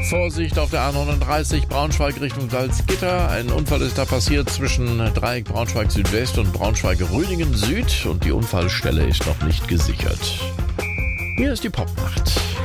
Vorsicht auf der A39 Braunschweig Richtung Salzgitter. Ein Unfall ist da passiert zwischen Dreieck Braunschweig Südwest und Braunschweig Rödingen Süd und die Unfallstelle ist noch nicht gesichert. Hier ist die Popnacht.